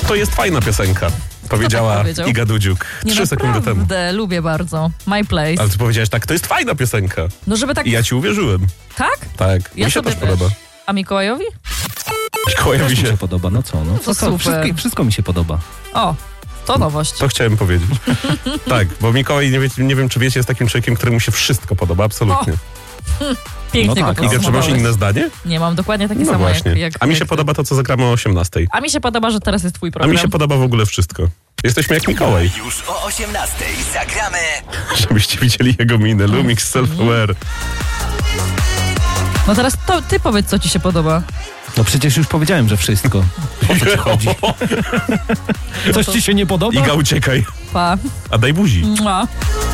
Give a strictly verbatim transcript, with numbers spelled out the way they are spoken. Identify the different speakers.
Speaker 1: to jest fajna piosenka. Powiedziała
Speaker 2: tak powiedział?
Speaker 1: Iga Dudziuk
Speaker 2: Nie,
Speaker 1: trzy sekundy temu.
Speaker 2: naprawdę, lubię bardzo. My Place.
Speaker 1: Ale ty powiedziałeś tak, to jest fajna piosenka.
Speaker 2: No żeby tak...
Speaker 1: I ja ci uwierzyłem.
Speaker 2: Tak?
Speaker 1: Tak,
Speaker 2: Ja
Speaker 1: mi się
Speaker 2: sobie
Speaker 1: też podoba.
Speaker 2: A Mikołajowi?
Speaker 1: Mikołajowi
Speaker 3: Mi
Speaker 1: się.
Speaker 3: się podoba, no co? No,
Speaker 2: To
Speaker 3: co,
Speaker 2: super.
Speaker 3: Wszystko, wszystko mi się podoba.
Speaker 2: O, to nowość.
Speaker 1: To chciałem powiedzieć. Tak, bo Mikołaj, nie, wie, nie wiem czy wiecie, jest takim człowiekiem, któremu się wszystko podoba, absolutnie.
Speaker 2: Pięknie
Speaker 3: No tak,
Speaker 2: go
Speaker 1: Iga, czy masz
Speaker 2: podsumowałeś.
Speaker 1: inne zdanie?
Speaker 2: Nie, mam dokładnie takie
Speaker 1: No
Speaker 2: samo
Speaker 1: właśnie.
Speaker 2: jak, jak
Speaker 1: A mi
Speaker 2: jak
Speaker 1: się
Speaker 2: ty.
Speaker 1: podoba to, co zagramy o osiemnastej.
Speaker 2: A mi się podoba, że teraz jest twój
Speaker 1: A
Speaker 2: program.
Speaker 1: mi się podoba w ogóle wszystko. Jesteśmy jak Mikołaj.
Speaker 4: Już o osiemnastej zagramy.
Speaker 1: Żebyście widzieli jego minę. Lumix Self-Aware.
Speaker 2: No teraz to, ty powiedz, co ci się podoba.
Speaker 3: No przecież już powiedziałem, że wszystko. O co ci chodzi? Coś ci się nie podoba?
Speaker 1: Iga, uciekaj.
Speaker 2: Pa.
Speaker 1: A daj buzi.
Speaker 2: Mua.